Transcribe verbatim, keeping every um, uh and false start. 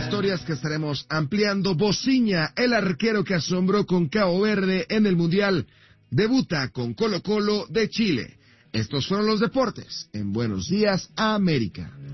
Historias que estaremos ampliando. Bociña, el arquero que asombró con Cabo Verde en el Mundial, debuta con Colo-Colo de Chile. Estos fueron los deportes en Buenos Días, América.